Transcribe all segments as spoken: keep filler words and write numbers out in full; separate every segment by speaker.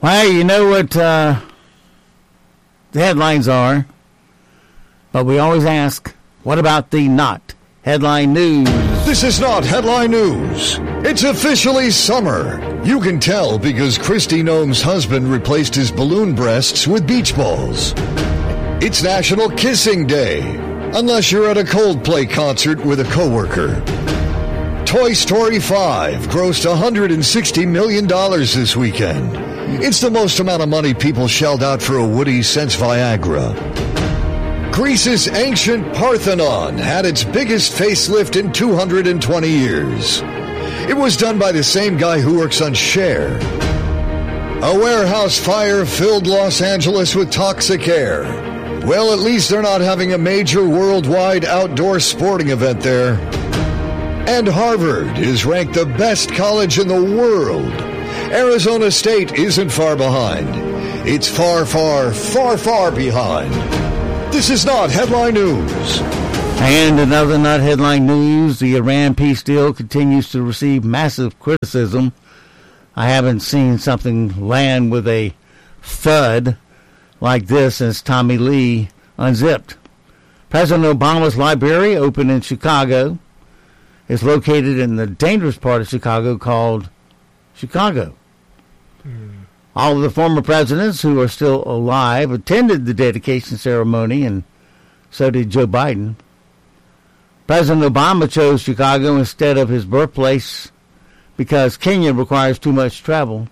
Speaker 1: Well, you know what uh, the headlines are, but we always ask, what about the not headline news?
Speaker 2: This is not headline news. It's officially summer. You can tell because Kristi Noem's husband replaced his balloon breasts with beach balls. It's National Kissing Day, unless you're at a Coldplay concert with a coworker. Toy Story five grossed one hundred sixty million dollars this weekend. It's the most amount of money people shelled out for a Woody since Viagra. Greece's ancient Parthenon had its biggest facelift in two hundred twenty years. It was done by the same guy who works on Cher. A warehouse fire filled Los Angeles with toxic air. Well, at least they're not having a major worldwide outdoor sporting event there. And Harvard is ranked the best college in the world. Arizona State isn't far behind. It's far, far, far, far behind. This is not headline news.
Speaker 1: And another not headline news, the Iran peace deal continues to receive massive criticism. I haven't seen something land with a thud like this since Tommy Lee unzipped. President Obama's library, opened in Chicago, is located in the dangerous part of Chicago called Chicago. Hmm. All of the former presidents who are still alive attended the dedication ceremony, and so did Joe Biden. President Obama chose Chicago instead of his birthplace because Kenya requires too much travel.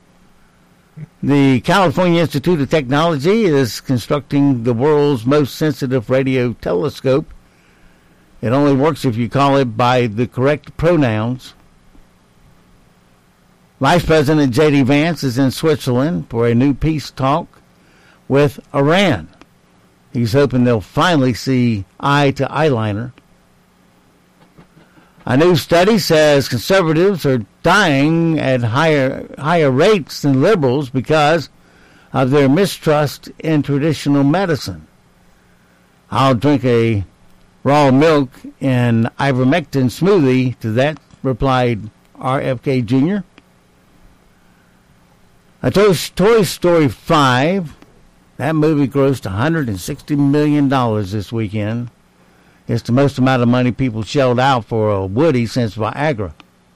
Speaker 1: The California Institute of Technology is constructing the world's most sensitive radio telescope. It only works if you call it by the correct pronouns. Vice President J D Vance is in Switzerland for a new peace talk with Iran. He's hoping they'll finally see eye to eyeliner. A new study says conservatives are dying at higher higher rates than liberals because of their mistrust in traditional medicine. I'll drink a raw milk and ivermectin smoothie. To that replied R F K Junior A Toy Story five, that movie grossed one hundred sixty million dollars this weekend. It's the most amount of money people shelled out for a Woody since Viagra.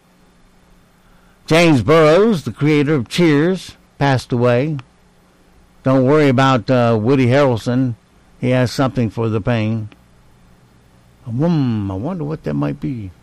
Speaker 1: James Burrows, the creator of Cheers, passed away. Don't worry about uh, Woody Harrelson. He has something for the pain. Hmm, I wonder what that might be.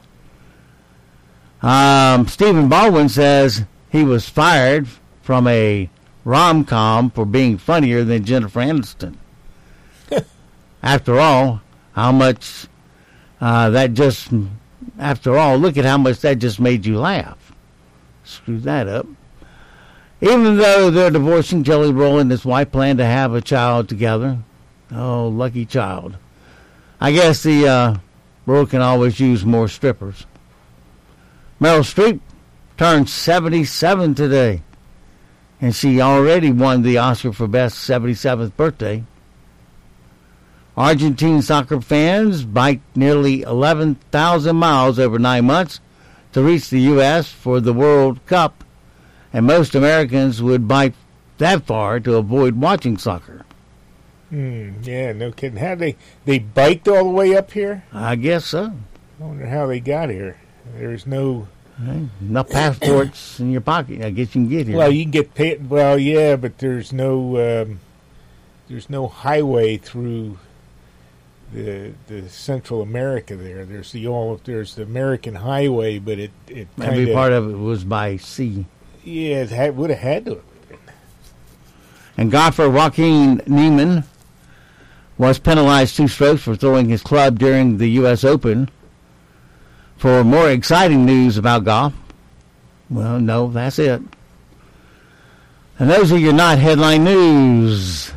Speaker 1: Um, Stephen Baldwin says he was fired from a rom-com for being funnier than Jennifer Aniston. After all, how much uh, that just, after all, look at how much that just made you laugh. Screw that up. Even though they're divorcing, Jelly Roll and his wife plan to have a child together. Oh, lucky child. I guess the uh, world can always use more strippers. Meryl Streep turned seventy-seven today, and she already won the Oscar for Best seventy-seventh birthday. Argentine soccer fans biked nearly eleven thousand miles over nine months to reach the U S for the World Cup, and most Americans would bike that far to avoid watching soccer.
Speaker 3: Mm, yeah, no kidding. How they they biked all the way up here?
Speaker 1: I guess so.
Speaker 3: I wonder how they got here. There's no
Speaker 1: hey, enough passports in your pocket. I guess you can get here.
Speaker 3: Well, you can get paid. Well, yeah, but there's no um, there's no highway through the the Central America. There, there's the all there's the American Highway, but it it
Speaker 1: maybe
Speaker 3: kinda,
Speaker 1: part of it was by sea.
Speaker 3: Yeah, it had, would have had to.
Speaker 1: And golfer Joaquin Niemann was penalized two strokes for throwing his club during the U S Open. For more exciting news about golf, well, no, that's it. And those are your not headline news.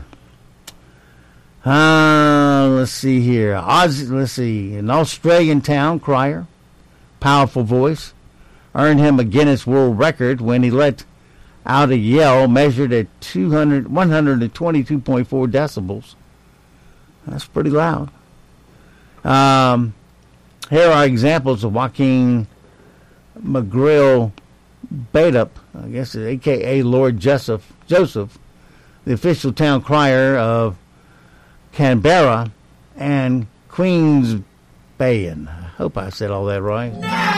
Speaker 1: Uh, let's see here. Oz, let's see. An Australian town crier, powerful voice, earned him a Guinness World Record when he let out a yell measured at two hundred, one hundred twenty-two point four decibels. That's pretty loud. Um, here are examples of Joaquin McGrill Badup, I guess, a k a. Lord Joseph, Joseph, the official town crier of Canberra and Queensbayan. I hope I said all that right.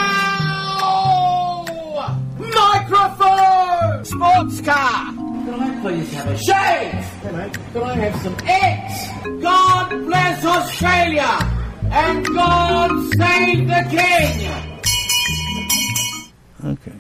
Speaker 4: No! Microphone! Sports car! Can I please have a shave? Can I, can I have some eggs? God bless Australia! And God save the King!
Speaker 1: Okay.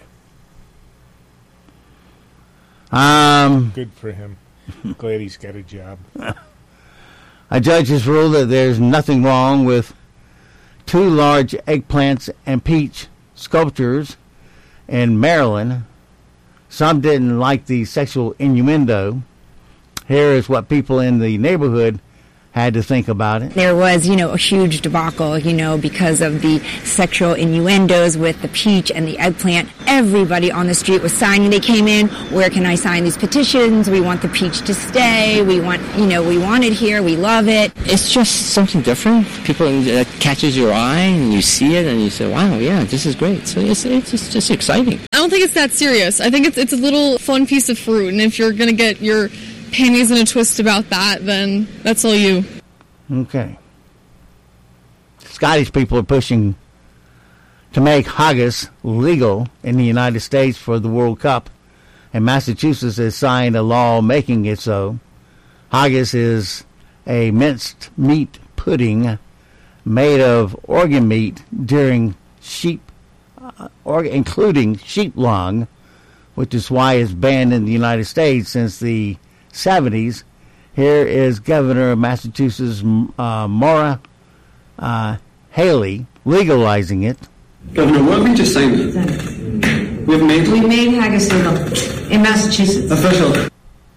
Speaker 1: Um,
Speaker 3: Good for him. Glad he's got a job.
Speaker 1: A judge has ruled that there's nothing wrong with two large eggplants and peach sculptures in Maryland. Some didn't like the sexual innuendo. Here is what people in the neighborhood had to think about it.
Speaker 5: There was, you know, a huge debacle, you know, because of the sexual innuendos with the peach and the eggplant. Everybody on the street was signing. They came in, where can I sign these petitions? We want the peach to stay. We want, you know, we want it here. We love it.
Speaker 6: It's just something different. People, it catches your eye and you see it and you say, wow, yeah, this is great. So it's, it's just, just exciting.
Speaker 7: I don't think it's that serious. I think it's, it's a little fun piece of fruit. And if you're going to get your panties in a twist about that, then that's all you.
Speaker 1: Okay. Scottish people are pushing to make haggis legal in the United States for the World Cup, and Massachusetts has signed a law making it so. Haggis is a minced meat pudding made of organ meat during sheep, uh, or, including sheep lung, which is why it's banned in the United States since the seventies. Here is Governor of Massachusetts, uh, Maura uh, Haley, legalizing it.
Speaker 8: Governor, what did we just say? We've made
Speaker 9: we made haggis legal in Massachusetts.
Speaker 8: Official.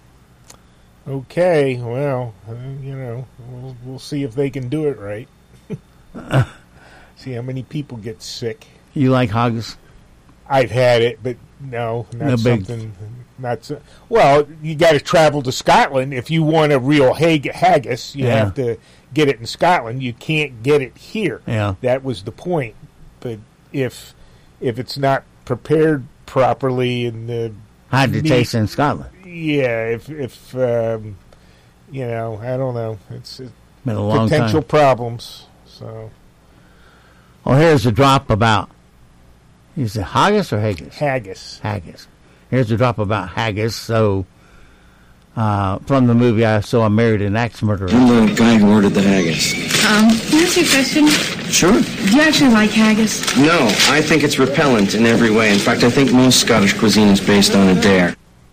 Speaker 3: Okay, well, uh, you know, we'll, we'll see if they can do it right. See how many people get sick.
Speaker 1: You like haggis?
Speaker 3: I've had it, but no, not
Speaker 1: No big-
Speaker 3: something. Not so, well. You got to travel to Scotland if you want a real hag- haggis. You
Speaker 1: Yeah.
Speaker 3: have to get it in Scotland. You can't get it here.
Speaker 1: Yeah.
Speaker 3: That was the point. But if if it's not prepared properly and the
Speaker 1: How'd it
Speaker 3: meat-
Speaker 1: taste in Scotland?
Speaker 3: yeah, if if um, you know, I don't know. It's, it's
Speaker 1: Been a long
Speaker 3: potential
Speaker 1: time.
Speaker 3: problems. So
Speaker 1: Well, here's a drop about, is it haggis or haggis?
Speaker 3: haggis.
Speaker 1: Haggis. Here's a drop about haggis. So, uh, from the movie I Saw I Married an Axe Murderer.
Speaker 8: I'm the guy who ordered the haggis.
Speaker 9: Um, can I ask you a question?
Speaker 8: Sure.
Speaker 9: Do you actually like haggis?
Speaker 8: No, I think it's repellent in every way. In fact, I think most Scottish cuisine is based on a dare.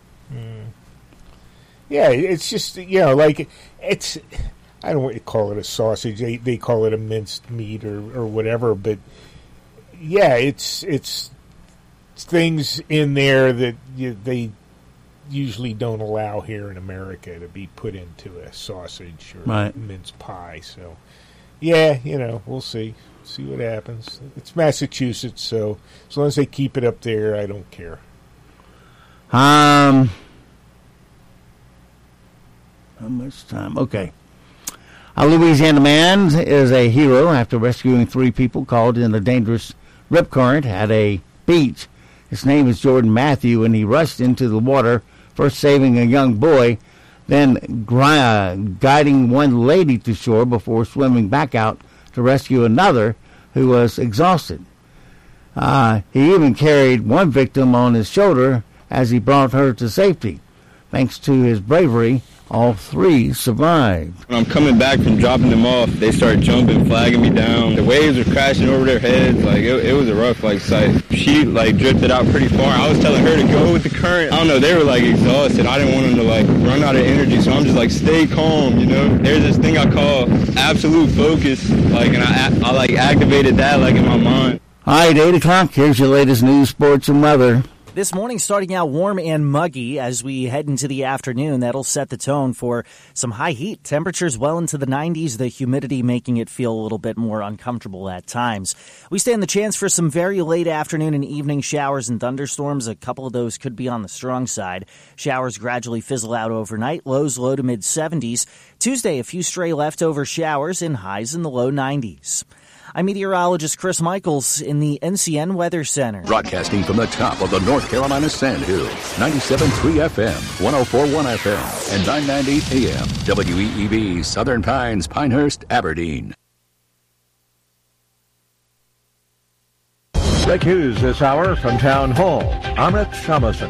Speaker 3: Yeah, it's just, you know, like, it's, I don't want to call it a sausage. They they call it a minced meat or, or whatever. But, yeah, it's it's things in there that you, they usually don't allow here in America to be put into a sausage or
Speaker 1: Right.
Speaker 3: minced pie. So, yeah, you know, we'll see. See what happens. It's Massachusetts, so as long as they keep it up there, I don't care.
Speaker 1: Um, how much time? Okay. A Louisiana man is a hero after rescuing three people caught in a dangerous rip current at a beach. His name is Jordan Matthew, and he rushed into the water, first saving a young boy, then gri- uh, guiding one lady to shore before swimming back out to rescue another who was exhausted. Uh, he even carried one victim on his shoulder as he brought her to safety. Thanks to his bravery, all three survived.
Speaker 10: When I'm coming back from dropping them off, they start jumping, flagging me down. The waves are crashing over their heads. Like, it, it was a rough, like, sight. She, like, drifted out pretty far. I was telling her to go with the current. I don't know, they were, like, exhausted. I didn't want them to, like, run out of energy, so I'm just like, stay calm, you know? There's this thing I call absolute focus, like, and I, I like, activated that, like, in my mind.
Speaker 1: All right, eight o'clock. Here's your latest news, sports, and weather.
Speaker 11: This morning starting out warm and muggy as we head into the afternoon. That'll set the tone for some high heat. Temperatures well into the nineties, the humidity making it feel a little bit more uncomfortable at times. We stand the chance for some very late afternoon and evening showers and thunderstorms. A couple of those could be on the strong side. Showers gradually fizzle out overnight. Lows low to mid seventies. Tuesday, a few stray leftover showers and highs in the low nineties. I'm meteorologist Chris Michaels in the N C N Weather Center.
Speaker 12: Broadcasting from the top of the North Carolina Sandhills, ninety-seven point three F M, one oh four point one F M, and nine ninety A M, W E E B, Southern Pines, Pinehurst, Aberdeen.
Speaker 13: Break news this hour from Town Hall. Amit Shamason.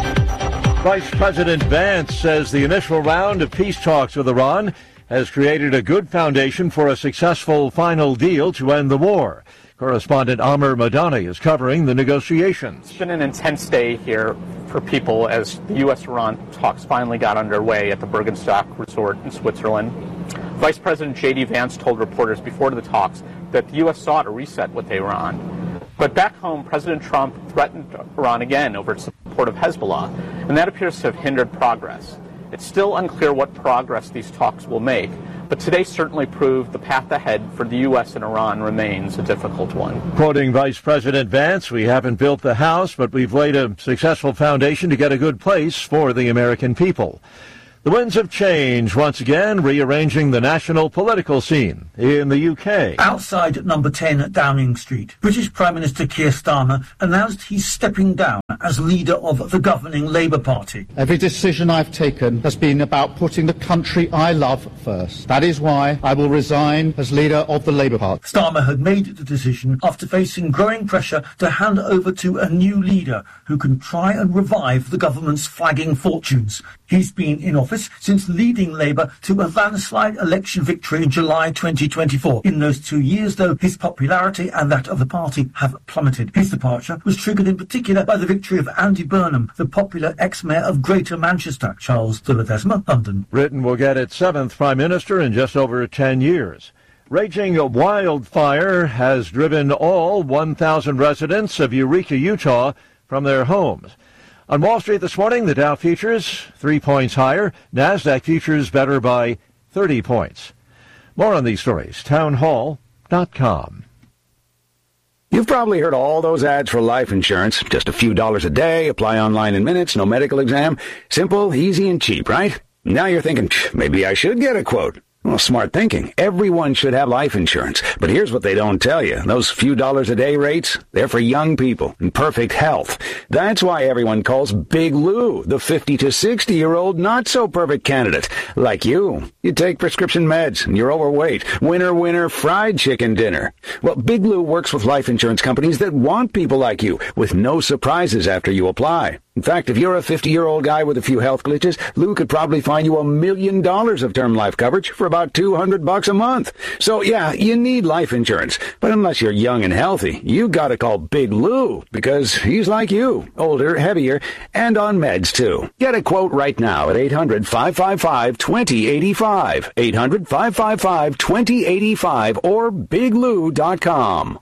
Speaker 13: Vice President Vance says the initial round of peace talks with Iran has created a good foundation for a successful final deal to end the war. Correspondent Amr Madani is covering the negotiations.
Speaker 14: It's been an intense day here for people as the U S Iran talks finally got underway at the Bergenstock Resort in Switzerland. Vice President J D Vance told reporters before the talks that the U S sought a reset with Iran. But back home, President Trump threatened Iran again over its support of Hezbollah, and that appears to have hindered progress. It's still unclear what progress these talks will make, but today certainly proved the path ahead for the U S and Iran remains a difficult one.
Speaker 13: Quoting Vice President Vance, we haven't built the house, but we've laid a successful foundation to get a good place for the American people. The winds of change once again rearranging the national political scene in the U K.
Speaker 15: Outside at number ten at Downing Street, British Prime Minister Keir Starmer announced he's stepping down as leader of the governing Labour Party.
Speaker 16: Every decision I've taken has been about putting the country I love first. That is why I will resign as leader of the Labour Party.
Speaker 15: Starmer had made the decision after facing growing pressure to hand over to a new leader who can try and revive the government's flagging fortunes. He's been in office since leading Labour to a landslide election victory in July twenty twenty-four. In those two years, though, his popularity and that of the party have plummeted. His departure was triggered in particular by the victory of Andy Burnham, the popular ex-mayor of Greater Manchester. Charles de Ledesma, London.
Speaker 13: Britain will get its seventh Prime Minister in just over ten years. Raging wildfire has driven all one thousand residents of Eureka, Utah, from their homes. On Wall Street this morning, the Dow futures three points higher. NASDAQ futures better by thirty points. More on these stories, town hall dot com.
Speaker 17: You've probably heard all those ads for life insurance. Just a few dollars a day, apply online in minutes, no medical exam. Simple, easy, and cheap, right? Now you're thinking, maybe I should get a quote. Well, smart thinking. Everyone should have life insurance. But here's what they don't tell you. Those few dollars a day rates, they're for young people in perfect health. That's why everyone calls Big Lou the fifty to sixty-year-old not-so-perfect candidate. Like you. You take prescription meds and you're overweight. Winner, winner, fried chicken dinner. Well, Big Lou works with life insurance companies that want people like you with no surprises after you apply. In fact, if you're a fifty-year-old guy with a few health glitches, Lou could probably find you a million dollars of term life coverage for about two hundred bucks a month. So, yeah, you need life insurance. But unless you're young and healthy, you gotta call Big Lou, because he's like you, older, heavier, and on meds, too. Get a quote right now at eight hundred, five five five, two oh eight five, eight hundred, five five five, two oh eight five, or big lou dot com.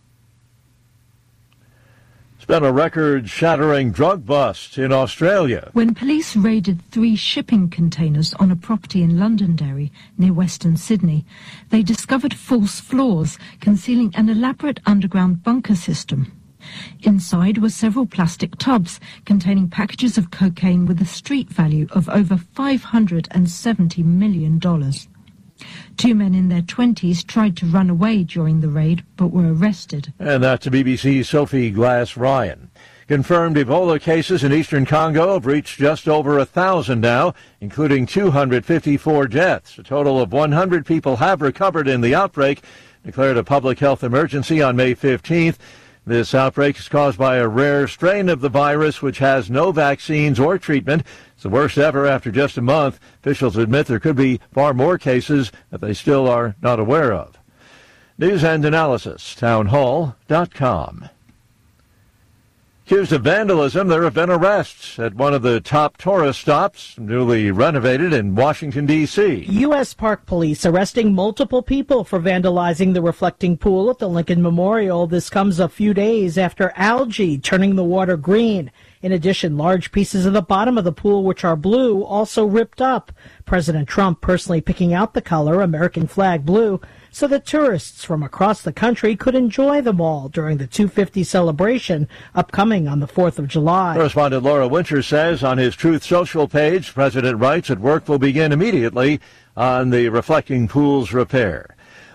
Speaker 13: Been a record-shattering drug bust in Australia.
Speaker 18: When police raided three shipping containers on a property in Londonderry near Western Sydney, they discovered false floors concealing an elaborate underground bunker system. Inside were several plastic tubs containing packages of cocaine with a street value of over five hundred seventy million dollars. Two men in their twenties tried to run away during the raid, but were arrested.
Speaker 13: And that's B B C's Sophie Glass-Ryan. Confirmed Ebola cases in eastern Congo have reached just over a thousand now, including two hundred fifty-four deaths. A total of one hundred people have recovered in the outbreak, declared a public health emergency on May fifteenth. This outbreak is caused by a rare strain of the virus which has no vaccines or treatment. It's the worst ever after just a month. Officials admit there could be far more cases that they still are not aware of. News and analysis, town hall dot com. Accused of vandalism, there have been arrests at one of the top tourist stops, newly renovated in Washington, D C
Speaker 19: U S Park Police arresting multiple people for vandalizing the reflecting pool at the Lincoln Memorial. This comes a few days after algae turning the water green. In addition, large pieces of the bottom of the pool, which are blue, also ripped up. President Trump personally picking out the color, American flag blue, so that tourists from across the country could enjoy the mall during the two fifty celebration upcoming on the fourth of July.
Speaker 13: Correspondent Laura Winter says on his Truth Social page, President writes that work will begin immediately on the reflecting pool's repair.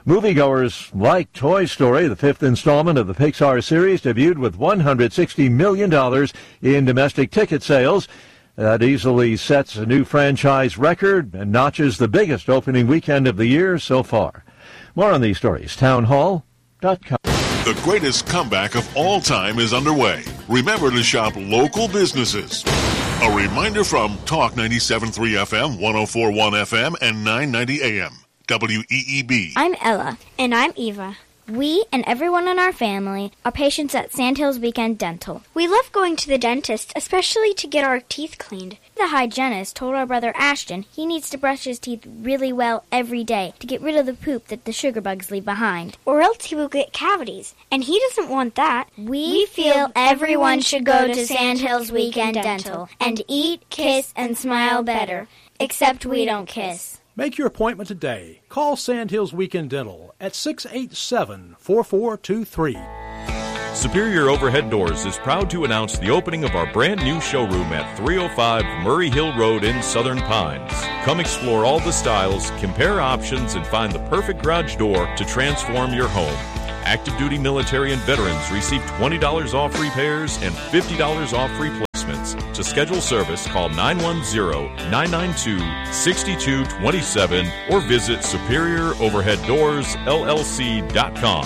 Speaker 13: Moviegoers like Toy Story. The fifth installment of the Pixar series debuted with one hundred sixty million dollars in domestic ticket sales. That easily sets a new franchise record and notches the biggest opening weekend of the year so far. More on these stories, town hall dot com.
Speaker 20: The greatest comeback of all time is underway. Remember to shop local businesses. A reminder from Talk ninety-seven point three F M, one oh four point one F M, and nine ninety A M. W E E B.
Speaker 21: I'm Ella. And I'm Eva. We and everyone in our family are patients at Sandhills Weekend Dental. We love going to the dentist, especially to get our teeth cleaned. The hygienist told our brother Ashton he needs to brush his teeth really well every day to get rid of the poop that the sugar bugs leave behind, or else he will get cavities, and he doesn't want that. We, we feel everyone should go to Sandhills Weekend Dental and eat, kiss, and smile better, except we don't kiss.
Speaker 22: Make your appointment today. Call Sandhills Weekend Dental at six eight seven, four four two three.
Speaker 23: Superior Overhead Doors is proud to announce the opening of our brand new showroom at three oh five Murray Hill Road in Southern Pines. Come explore all the styles, compare options, and find the perfect garage door to transform your home. Active duty military and veterans receive twenty dollars off repairs and fifty dollars off replacements. To schedule service, call nine one zero, nine nine two, six two two seven or visit superior overhead doors L L C dot com.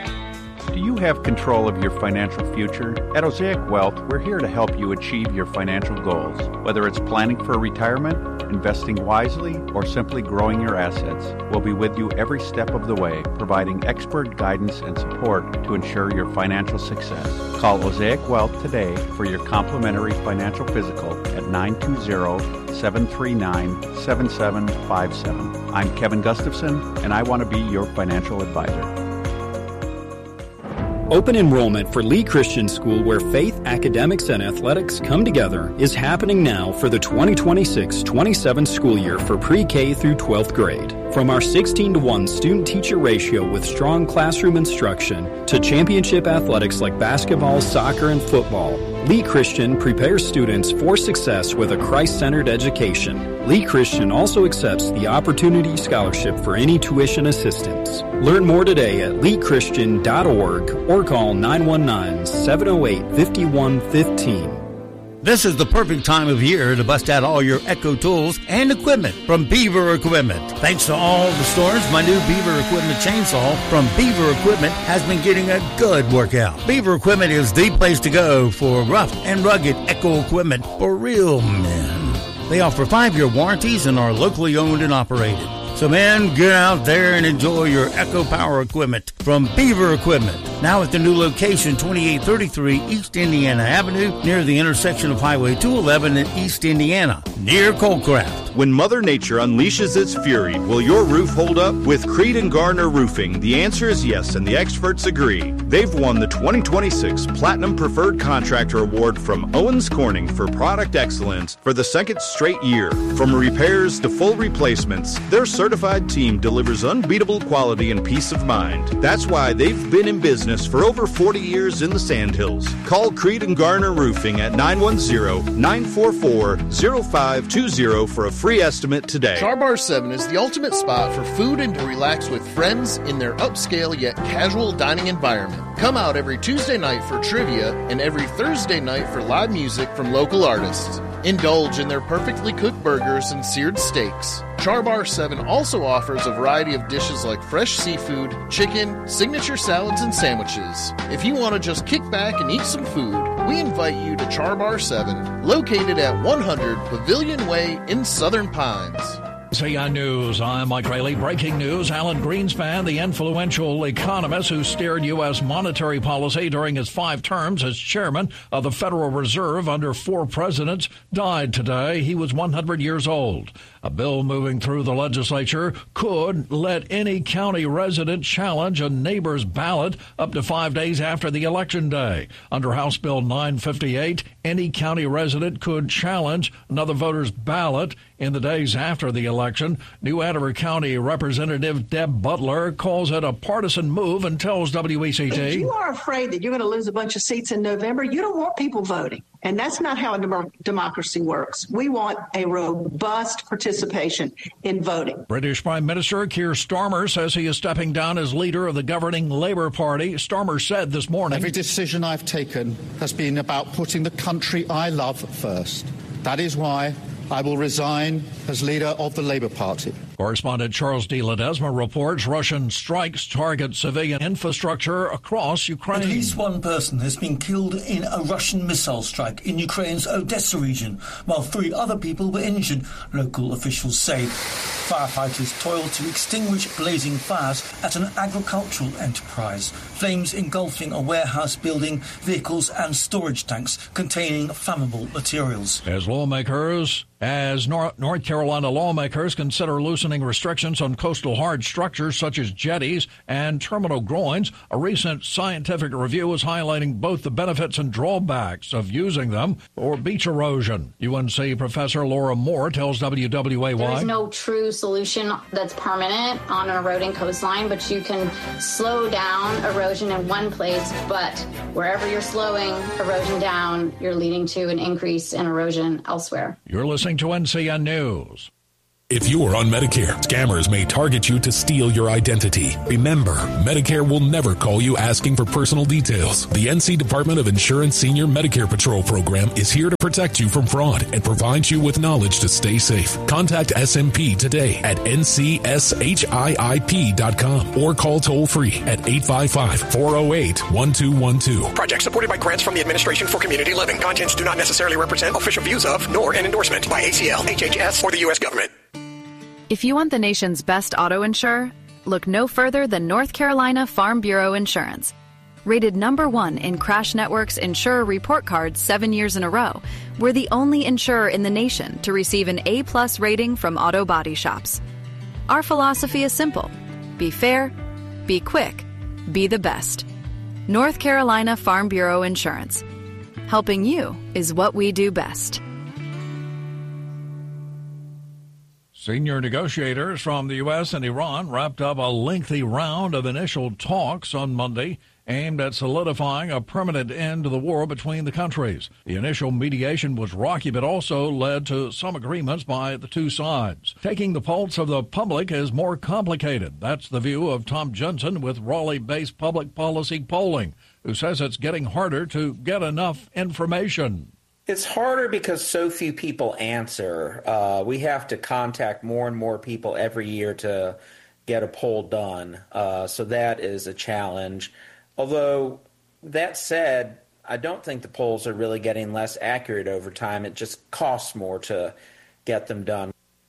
Speaker 24: Do you have control of your financial future? At Osaic Wealth, we're here to help you achieve your financial goals. Whether it's planning for retirement, investing wisely, or simply growing your assets, we'll be with you every step of the way, providing expert guidance and support to ensure your financial success. Call Osaic Wealth today for your complimentary financial physical at nine two zero, seven three nine, seven seven five seven. I'm Kevin Gustafson, and I want to be your financial advisor.
Speaker 25: Open enrollment for Lee Christian School, where faith, academics, and athletics come together, is happening now for the twenty twenty-six twenty-seven school year for pre-K through twelfth grade. From our sixteen to one student-teacher ratio with strong classroom instruction to championship athletics like basketball, soccer, and football, Lee Christian prepares students for success with a Christ-centered education. Lee Christian also accepts the Opportunity Scholarship for any tuition assistance. Learn more today at lee christian dot org or call nine one nine, seven oh eight, five one one five.
Speaker 1: This is the perfect time of year to bust out all your Echo tools and equipment from Beaver Equipment. Thanks to all the stores, my new Beaver Equipment chainsaw from Beaver Equipment has been getting a good workout. Beaver Equipment is the place to go for rough and rugged Echo equipment for real men. They offer five-year warranties and are locally owned and operated. So, man, get out there and enjoy your Echo Power equipment from Beaver Equipment. Now at the new location, twenty-eight thirty-three East Indiana Avenue, near the intersection of Highway two eleven in East Indiana, near Coldcraft.
Speaker 26: When Mother Nature unleashes its fury, will your roof hold up? With Creed and Garner Roofing, the answer is yes, and the experts agree. They've won the twenty twenty-six Platinum Preferred Contractor Award from Owens Corning for product excellence for the second straight year. From repairs to full replacements, their certified team delivers unbeatable quality and peace of mind. That's why they've been in business for over forty years in the Sandhills. Call Creed and Garner Roofing at nine one zero, nine four four, zero five two zero for a free estimate today.
Speaker 27: Char Bar seven is the ultimate spot for food and to relax with friends in their upscale yet casual dining environment. Come out every Tuesday night for trivia and every Thursday night for live music from local artists. Indulge in their perfectly cooked burgers and seared steaks. Char Bar seven also offers a variety of dishes like fresh seafood, chicken, signature salads, and sandwiches. If you want to just kick back and eat some food, we invite you to Char Bar seven, located at one hundred Pavilion Way in Southern Pines.
Speaker 28: C N News, I'm Mike Rayleigh. Breaking news, Alan Greenspan, the influential economist who steered U S monetary policy during his five terms as chairman of the Federal Reserve under four presidents, died today. He was one hundred years old. A bill moving through the legislature could let any county resident challenge a neighbor's ballot up to five days after the election day. Under House Bill nine fifty-eight, any county resident could challenge another voter's ballot in the days after the election. New Hanover County Representative Deb Butler calls it a partisan move and tells W E C T.
Speaker 29: If you are afraid that you're going to lose a bunch of seats in November, you don't want people voting.
Speaker 2: And that's not how a dem- democracy works. We want a robust participation in voting.
Speaker 28: British Prime Minister Keir Starmer says he is stepping down as leader of the governing Labour Party. Starmer said this morning,
Speaker 16: "Every decision I've taken has been about putting the country I love first. That is why I will resign as leader of the Labour Party."
Speaker 28: Correspondent Charles D. Ledesma reports Russian strikes target civilian infrastructure across Ukraine.
Speaker 15: At least one person has been killed in a Russian missile strike in Ukraine's Odessa region, while three other people were injured, local officials say. Firefighters toiled to extinguish blazing fires at an agricultural enterprise, flames engulfing a warehouse building, vehicles and storage tanks containing flammable materials.
Speaker 28: As lawmakers, as North, North Carolina lawmakers consider loosening restrictions on coastal hard structures such as jetties and terminal groins, a recent scientific review is highlighting both the benefits and drawbacks of using them for beach erosion. U N C professor Laura Moore tells W W A why.
Speaker 3: There's no true solution that's permanent on an eroding coastline, but you can slow down erosion in one place, but wherever you're slowing erosion down, you're leading to an increase in erosion elsewhere.
Speaker 28: You're listening to N C N News.
Speaker 4: If you are on Medicare, scammers may target you to steal your identity. Remember, Medicare will never call you asking for personal details. The N C Department of Insurance Senior Medicare Patrol Program is here to protect you from fraud and provides you with knowledge to stay safe. Contact S M P today at N C S H I I P dot com or call toll-free at eight five five, four oh eight, one two one two.
Speaker 5: Project supported by grants from the Administration for Community Living. Contents do not necessarily represent official views of, nor an endorsement by A C L, H H S, or the U S government.
Speaker 6: If you want the nation's best auto insurer, look no further than North Carolina Farm Bureau Insurance. Rated number one in Crash Network's Insurer Report Card seven years in a row, we're the only insurer in the nation to receive an A-plus rating from auto body shops. Our philosophy is simple. Be fair, be quick, be the best. North Carolina Farm Bureau Insurance. Helping you is what we do best.
Speaker 28: Senior negotiators from the U S and Iran wrapped up a lengthy round of initial talks on Monday aimed at solidifying a permanent end to the war between the countries. The initial mediation was rocky, but also led to some agreements by the two sides. Taking the pulse of the public is more complicated. That's the view of Tom Jensen with Raleigh-based public policy polling, who says it's getting harder to get enough information.
Speaker 7: It's harder because so few people answer. Uh, we have to contact more and more people every year to get a poll done. Uh, so that is a challenge. Although, that said, I don't think the polls are really getting less accurate over time. It just costs more to get them done.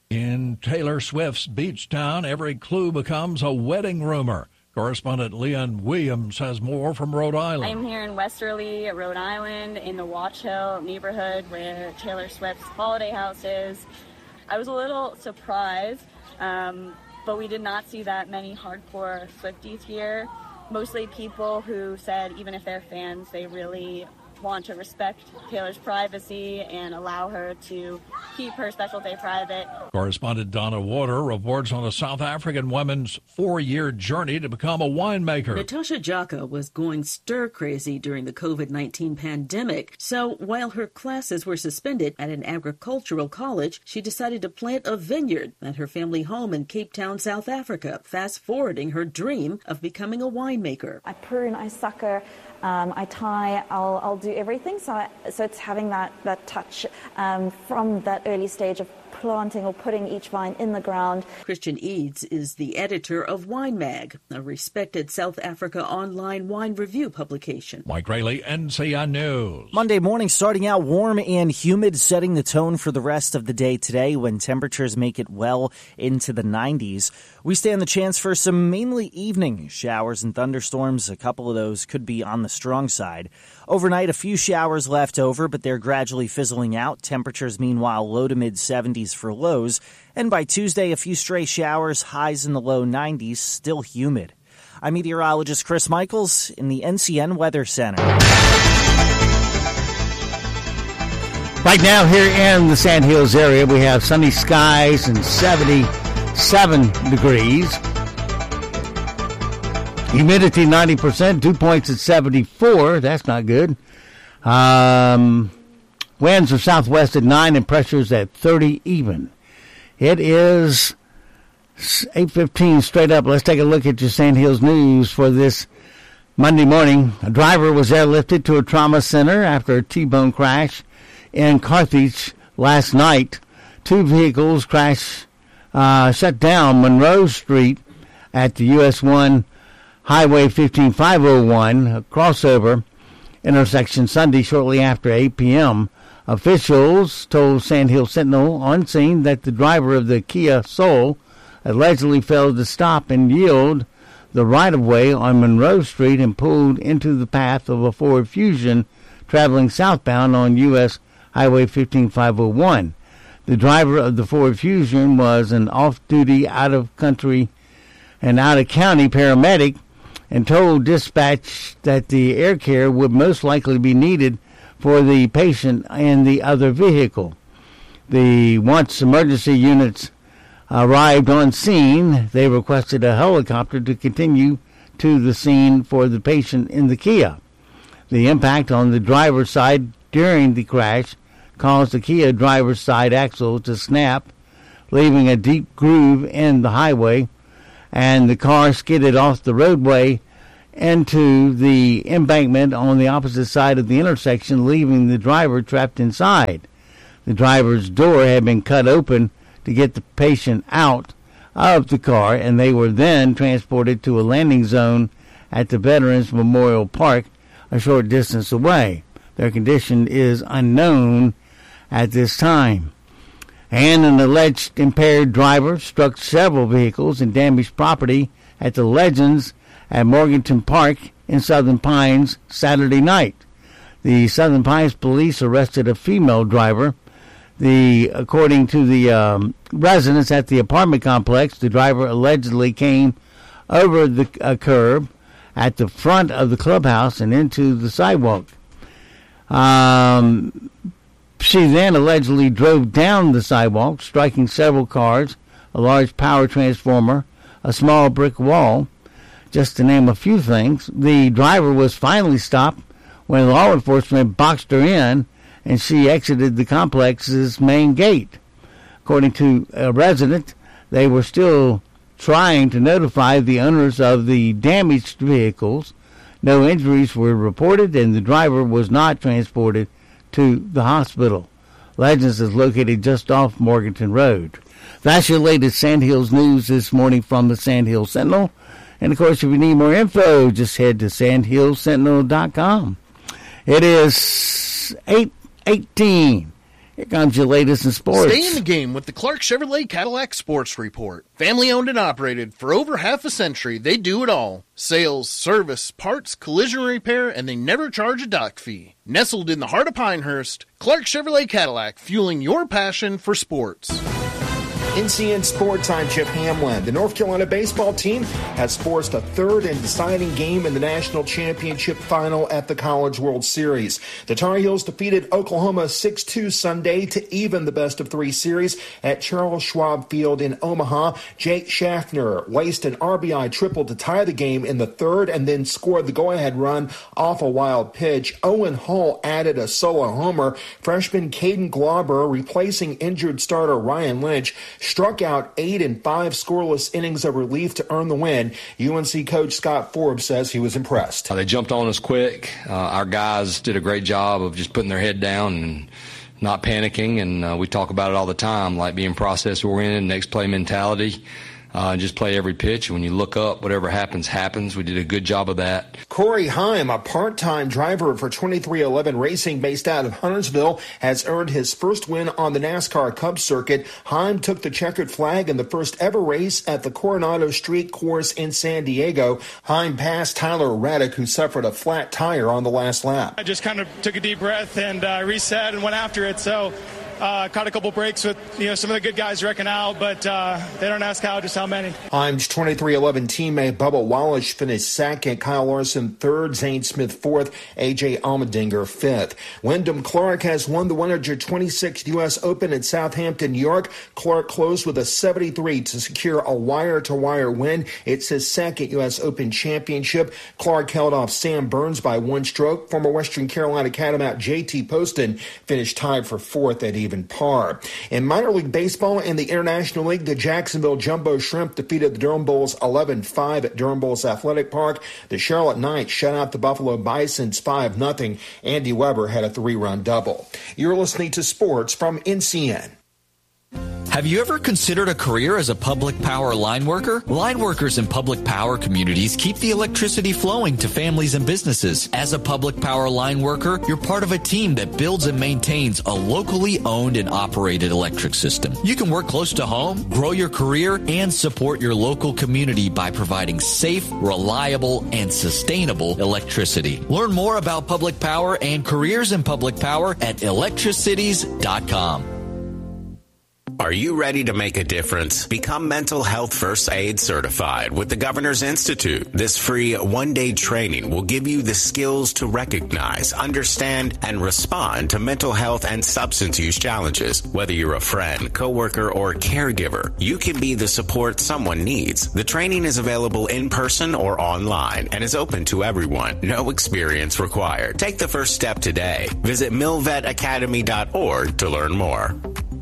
Speaker 28: In Taylor Swift's beach town, every clue becomes a wedding rumor. Correspondent Leon Williams has more from Rhode Island.
Speaker 8: I'm here in Westerly, Rhode Island, in the Watch Hill neighborhood where Taylor Swift's holiday house is. I was a little surprised, um, but we did not see that many hardcore Swifties here. Mostly people who said even if they're fans, they really want to respect Taylor's privacy and allow her to keep her special day private.
Speaker 28: Correspondent Donna Water reports on a South African woman's four-year journey to become a winemaker.
Speaker 9: Natasha Jaka was going stir-crazy during the covid nineteen pandemic, so while her classes were suspended at an agricultural college, she decided to plant a vineyard at her family home in Cape Town, South Africa, fast-forwarding her dream of becoming a winemaker.
Speaker 29: I prune, I sucker, Um, I tie, I'll, I'll do everything. So, I, so it's having that, that touch um, from that early stage of planting or putting each vine in the ground.
Speaker 9: Christian Eads is the editor of Wine Mag, a respected South Africa online wine review publication.
Speaker 28: Mike Rayleigh, N C N News.
Speaker 11: Monday morning starting out warm and humid, setting the tone for the rest of the day today when temperatures make it well into the nineties. We stand the chance for some mainly evening showers and thunderstorms. A couple of those could be on the strong side. Overnight, a few showers left over, but they're gradually fizzling out. Temperatures, meanwhile, low to mid-seventies for lows. And by Tuesday, a few stray showers, highs in the low nineties, still humid. I'm meteorologist Chris Michaels in the N C N Weather Center.
Speaker 1: Right now here in the Sand Hills area, we have sunny skies and seventy-seven degrees. Humidity ninety percent, dew points at seventy-four. That's not good. Um, Winds are southwest at nine and pressures at thirty even. It is eight fifteen straight up. Let's take a look at your Sand Hills News for this Monday morning. A driver was airlifted to a trauma center after a T-bone crash in Carthage last night. Two vehicles crash uh, shut down Monroe Street at the U S one Highway fifteen five oh one, a crossover intersection Sunday shortly after eight p.m. Officials told Sand Hill Sentinel on scene that the driver of the Kia Soul allegedly failed to stop and yield the right-of-way on Monroe Street and pulled into the path of a Ford Fusion traveling southbound on U S Highway fifteen five oh one. The driver of the Ford Fusion was an off-duty, out-of-country and out-of-county paramedic and told dispatch that the air care would most likely be needed for the patient and the other vehicle. The once emergency units arrived on scene, they requested a helicopter to continue to the scene for the patient in the Kia. The impact on the driver's side during the crash caused the Kia driver's side axle to snap, leaving a deep groove in the highway, and the car skidded off the roadway into the embankment on the opposite side of the intersection, leaving the driver trapped inside. The driver's door had been cut open to get the patient out of the car, and they were then transported to a landing zone at the Veterans Memorial Park a short distance away. Their condition is unknown at this time. And an alleged impaired driver struck several vehicles and damaged property at the Legends at Morganton Park in Southern Pines Saturday night. The Southern Pines police arrested a female driver. The, according to the um, residents at the apartment complex, the driver allegedly came over the uh, curb at the front of the clubhouse and into the sidewalk. Um, she then allegedly drove down the sidewalk, striking several cars, a large power transformer, a small brick wall, just to name a few things. The driver was finally stopped when law enforcement boxed her in, and she exited the complex's main gate. According to a resident, they were still trying to notify the owners of the damaged vehicles. No injuries were reported, and the driver was not transported to the hospital. Legends is located just off Morganton Road. That's your latest Sand Hills News this morning from the Sand Hills Sentinel. And, of course, if you need more info, just head to sand hills sentinel dot com. It is eight eighteen. Here comes your latest in sports.
Speaker 27: Stay in the game with the Clark Chevrolet Cadillac Sports Report. Family owned and operated for over half a century, they do it all. Sales, service, parts, collision repair, and they never charge a dock fee. Nestled in the heart of Pinehurst, Clark Chevrolet Cadillac, fueling your passion for sports.
Speaker 10: N C N Sports, I'm Chip Hamlin. The North Carolina baseball team has forced a third and deciding game in the national championship final at the College World Series. The Tar Heels defeated Oklahoma six two Sunday to even the best of three series at Charles Schwab Field in Omaha. Jake Schaffner laced an R B I triple to tie the game in the third and then scored the go-ahead run off a wild pitch. Owen Hall added a solo homer. Freshman Caden Glauber, replacing injured starter Ryan Lynch, struck out eight and five scoreless innings of relief to earn the win. U N C coach Scott Forbes says he was impressed.
Speaker 12: Uh, they jumped on us quick. Uh, our guys did a great job of just putting their head down and not panicking, and uh, we talk about it all the time, like being process-oriented, next play mentality. Uh, just play every pitch. When you look up, whatever happens, happens. We did a good job of that.
Speaker 10: Corey Heim, a part-time driver for twenty-three eleven Racing based out of Huntersville, has earned his first win on the NASCAR Cup circuit. Heim took the checkered flag in the first ever race at the Coronado Street Course in San Diego. Heim passed Tyler Reddick, who suffered a flat tire on the last lap.
Speaker 13: I just kind of took a deep breath and uh, reset and went after it. So Uh, caught a couple breaks with, you know, some of the good guys wrecking out, but uh, they don't ask how, just how many.
Speaker 10: Himes twenty-three eleven teammate Bubba Wallace finished second, Kyle Larson third, Zane Smith fourth, A J Allmendinger fifth. Wyndham Clark has won the one hundred twenty-sixth U S Open at Southampton, New York. Clark closed with a seventy-three to secure a wire-to-wire win. It's his second U S Open championship. Clark held off Sam Burns by one stroke. Former Western Carolina Catamount J T Poston finished tied for fourth at even par. In minor league baseball in the International League, the Jacksonville Jumbo Shrimp defeated the Durham Bulls eleven five at Durham Bulls Athletic Park. The Charlotte Knights shut out the Buffalo Bisons five nothing. Andy Weber had a three-run double. You're listening to Sports from N C N.
Speaker 14: Have you ever considered a career as a public power line worker? Line workers in public power communities keep the electricity flowing to families and businesses. As a public power line worker, you're part of a team that builds and maintains a locally owned and operated electric system. You can work close to home, grow your career, and support your local community by providing safe, reliable, and sustainable electricity. Learn more about public power and careers in public power at electricities dot com.
Speaker 17: Are you ready to make a difference? Become Mental Health First Aid Certified with the Governor's Institute. This free one-day training will give you the skills to recognize, understand, and respond to mental health and substance use challenges. Whether you're a friend, coworker, or caregiver, you can be the support someone needs. The training is available in person or online and is open to everyone. No experience required. Take the first step today. Visit milvet academy dot org to learn more.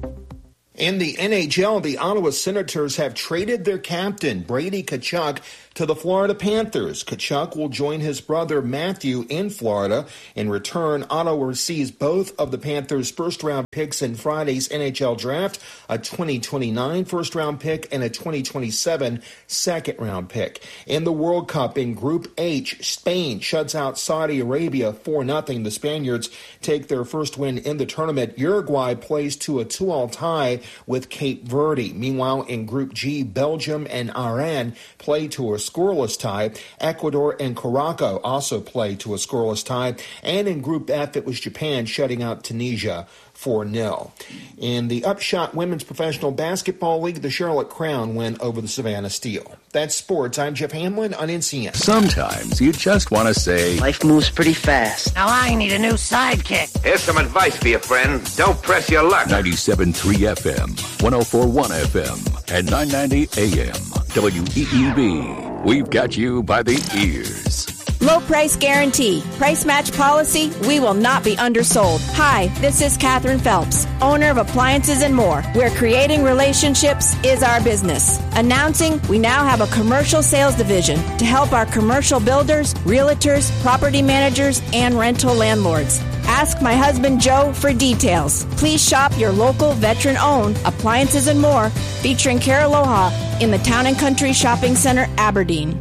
Speaker 10: In the N H L, the Ottawa Senators have traded their captain, Brady Tkachuk, to the Florida Panthers. Tkachuk will join his brother Matthew in Florida. In return, Ottawa receives both of the Panthers' first-round picks in Friday's N H L draft, a twenty twenty-nine first-round pick and a twenty twenty-seven second-round pick. In the World Cup in Group H, Spain shuts out Saudi Arabia four nothing. The Spaniards take their first win in the tournament. Uruguay plays to a two-all tie with Cape Verde. Meanwhile, in Group G, Belgium and Iran play to a scoreless tie. Ecuador and Morocco also play to a scoreless tie. And in Group F, it was Japan shutting out Tunisia four nil. In the Upshot Women's Professional Basketball League, the Charlotte Crown win over the Savannah Steel. That's sports. I'm Jeff Hamlin on N C N.
Speaker 18: Sometimes you just want to say,
Speaker 19: life moves pretty fast. Now I need a new sidekick.
Speaker 20: Here's some advice for you, friend. Don't press your luck.
Speaker 18: ninety-seven point three F M, one oh four point one F M, and nine ninety A M. W E E B. We've got you by the ears.
Speaker 21: Low price guarantee. Price match policy. We will not be undersold. Hi, this is Catherine Phelps, owner of Appliances and More, where creating relationships is our business. Announcing we now have a commercial sales division to help our commercial builders, realtors, property managers, and rental landlords. Ask my husband Joe for details. Please shop your local veteran-owned Appliances and More, featuring Care Aloha in the Town and Country Shopping Center, Aberdeen.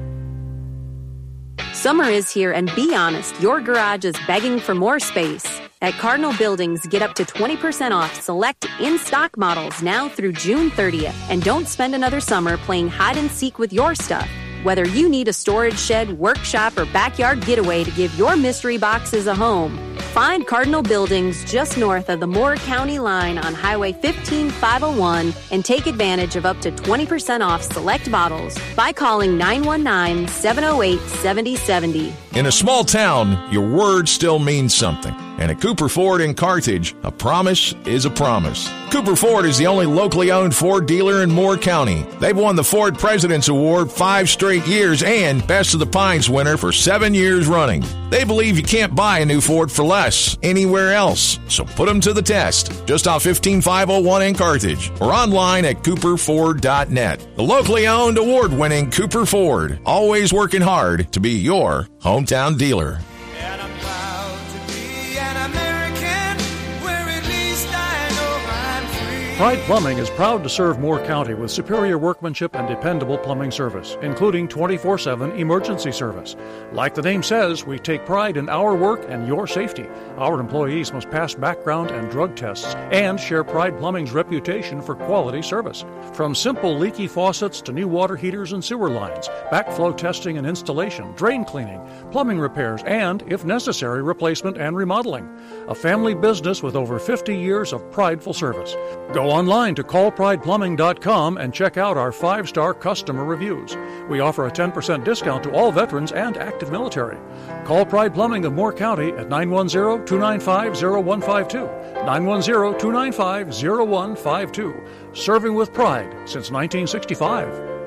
Speaker 22: Summer is here, and be honest, your garage is begging for more space. At Cardinal Buildings, get up to twenty percent off select in-stock models now through June thirtieth. And don't spend another summer playing hide and seek with your stuff. Whether you need a storage shed, workshop, or backyard getaway to give your mystery boxes a home, find Cardinal Buildings just north of the Moore County line on Highway fifteen five oh one and take advantage of up to twenty percent off select models by calling nine one nine, seven oh eight, seven oh seven oh.
Speaker 28: In a small town, your word still means something. And at Cooper Ford in Carthage, a promise is a promise. Cooper Ford is the only locally owned Ford dealer in Moore County. They've won the Ford President's Award five straight years and Best of the Pines winner for seven years running. They believe you can't buy a new Ford for less anywhere else. So put them to the test. Just off fifteen five oh one in Carthage or online at cooper ford dot net. The locally owned, award-winning Cooper Ford. Always working hard to be your hometown dealer.
Speaker 2: Pride Plumbing is proud to serve Moore County with superior workmanship and dependable plumbing service, including twenty-four seven emergency service. Like the name says, we take pride in our work and your safety. Our employees must pass background and drug tests and share Pride Plumbing's reputation for quality service. From simple leaky faucets to new water heaters and sewer lines, backflow testing and installation, drain cleaning, plumbing repairs, and, if necessary, replacement and remodeling. A family business with over fifty years of prideful service. Go online to call pride plumbing dot com and check out our five-star customer reviews. We offer a ten percent discount to all veterans and active military. Call Pride Plumbing of Moore County at nine one zero, two nine five, zero one five two. nine one zero, two nine five, zero one five two. Serving with pride since nineteen sixty-five.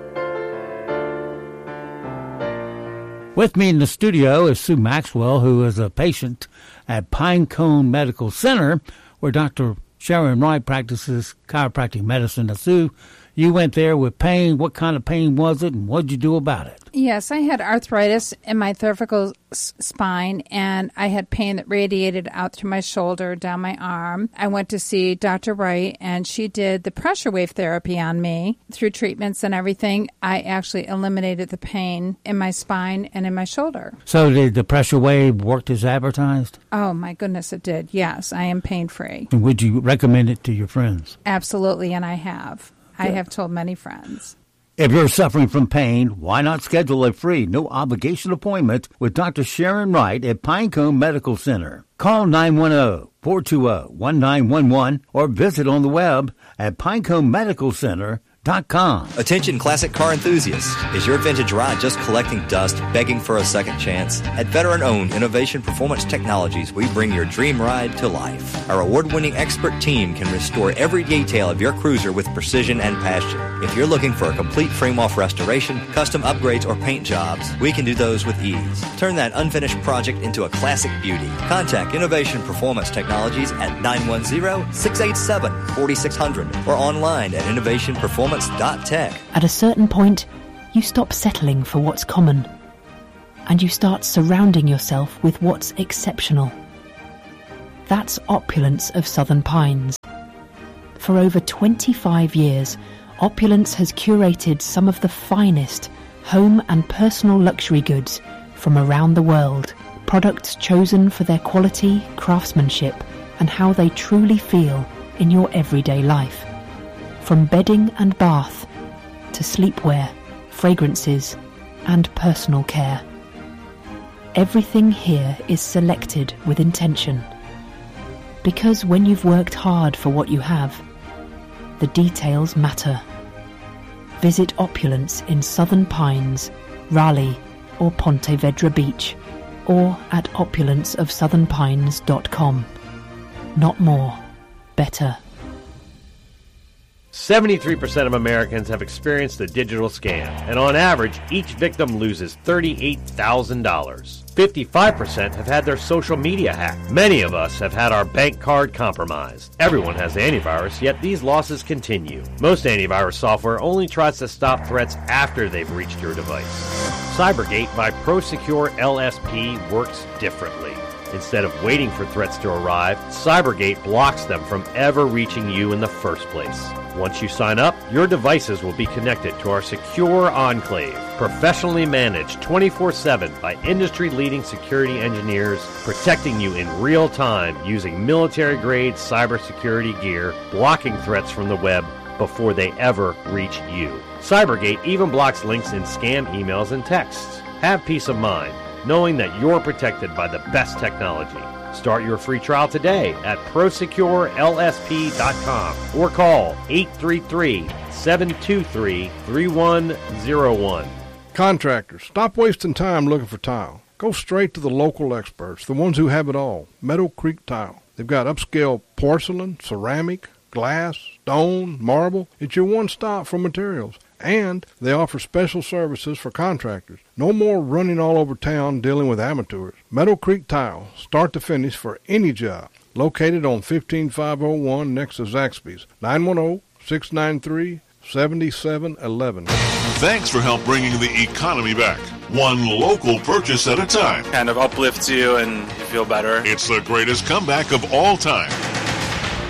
Speaker 1: With me in the studio is Sue Maxwell, who is a patient at Pinecone Medical Center, where Doctor Sharon Wright practices chiropractic medicine. Now, Sue, you went there with pain. What kind of pain was it, and what did you do about it?
Speaker 3: Yes, I had arthritis in my cervical s- spine, and I had pain that radiated out through my shoulder, down my arm. I went to see Doctor Wright, and she did the pressure wave therapy on me. Through treatments and everything, I actually eliminated the pain in my spine and in my shoulder.
Speaker 1: So did the pressure wave work as advertised?
Speaker 3: Oh, my goodness, it did. Yes, I am pain-free.
Speaker 1: And would you recommend it to your friends?
Speaker 3: Absolutely, and I have. I have told many friends.
Speaker 1: If you're suffering from pain, why not schedule a free, no-obligation appointment with Doctor Sharon Wright at Pinecone Medical Center? Call nine one zero, four two zero, one nine one one or visit on the web at pinecone medical center dot com.
Speaker 4: Attention classic car enthusiasts. Is your vintage ride just collecting dust, begging for a second chance? At veteran-owned Innovation Performance Technologies, we bring your dream ride to life. Our award-winning expert team can restore every detail of your cruiser with precision and passion. If you're looking for a complete frame-off restoration, custom upgrades, or paint jobs, we can do those with ease. Turn that unfinished project into a classic beauty. Contact Innovation Performance Technologies at nine one zero, six eight seven, four six zero zero or online at innovation performance dot tech.
Speaker 15: At a certain point, you stop settling for what's common, and you start surrounding yourself with what's exceptional. That's Opulence of Southern Pines. For over twenty-five years, Opulence has curated some of the finest home and personal luxury goods from around the world. Products chosen for their quality, craftsmanship, and how they truly feel in your everyday life. From bedding and bath to sleepwear, fragrances, and personal care. Everything here is selected with intention. Because when you've worked hard for what you have, the details matter. Visit Opulence in Southern Pines, Raleigh, or Ponte Vedra Beach, or at opulence of southern pines dot com. Not more, better.
Speaker 16: seventy-three percent of Americans have experienced a digital scam, and on average, each victim loses thirty-eight thousand dollars. fifty-five percent have had their social media hacked. Many of us have had our bank card compromised. Everyone has antivirus, yet these losses continue. Most antivirus software only tries to stop threats after they've reached your device. Cybergate by ProSecure L S P works differently. Instead of waiting for threats to arrive, Cybergate blocks them from ever reaching you in the first place. Once you sign up, your devices will be connected to our secure enclave, professionally managed twenty-four seven by industry-leading security engineers, protecting you in real time using military-grade cybersecurity gear, blocking threats from the web before they ever reach you. Cybergate even blocks links in scam emails and texts. Have peace of mind, knowing that you're protected by the best technology. Start your free trial today at prosecure L S P dot com or call eight three three, seven two three, three one zero one.
Speaker 23: Contractors, stop wasting time looking for tile. Go straight to the local experts, the ones who have it all. Meadow Creek Tile. They've got upscale porcelain, ceramic, glass, stone, marble. It's your one stop for materials. And they offer special services for contractors. No more running all over town dealing with amateurs. Meadow Creek Tile, start to finish for any job. Located on fifteen five oh one next to Zaxby's. nine one zero, six nine three, seven seven one one.
Speaker 24: Thanks for help bringing the economy back. One local purchase at a time.
Speaker 25: Kind of uplifts you and you feel better.
Speaker 24: It's the greatest comeback of all time.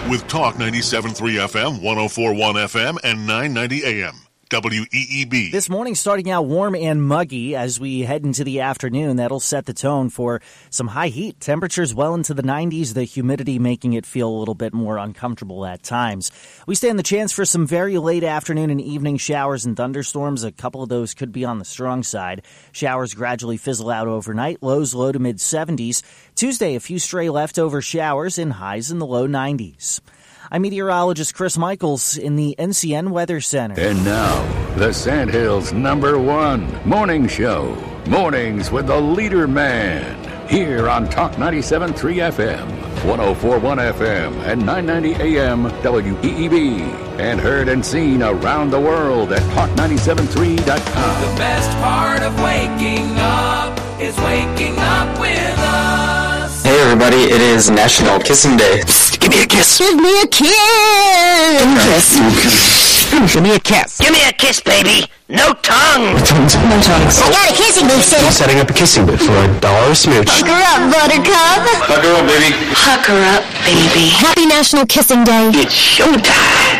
Speaker 24: with Talk ninety-seven point three F M, one oh four point one F M, and nine ninety A M. W E E B.
Speaker 5: This morning starting out warm and muggy as we head into the afternoon. That'll set the tone for some high heat. Temperatures well into the nineties, the humidity making it feel a little bit more uncomfortable at times. We stand the chance for some very late afternoon and evening showers and thunderstorms. A couple of those could be on the strong side. Showers gradually fizzle out overnight. Lows low to mid seventies. Tuesday, a few stray leftover showers and highs in the low nineties. I'm meteorologist Chris Michaels in the N C N Weather Center.
Speaker 18: And now, the Sandhills' number one morning show. Mornings with the Leader Man. Here on Talk ninety-seven point three F M, one oh four point one F M, and nine ninety A M W E E B. And heard and seen around the world at talk ninety-seven three dot com.
Speaker 6: The best part of waking up is waking up with us.
Speaker 7: Hey everybody, it is National Kissing Day.
Speaker 19: Psst, give me a kiss. Give me a kiss. Give me a kiss. Give me a kiss. Give me a kiss, baby. No tongue.
Speaker 7: No tongues. No tongues.
Speaker 19: I got a kissing booth, Santa.
Speaker 7: I'm setting up a kissing booth for a dollar a smooch.
Speaker 19: Hook her up, Buttercup.
Speaker 7: Hook her up, baby.
Speaker 19: Hook her up, baby. Happy National Kissing Day.
Speaker 7: It's showtime.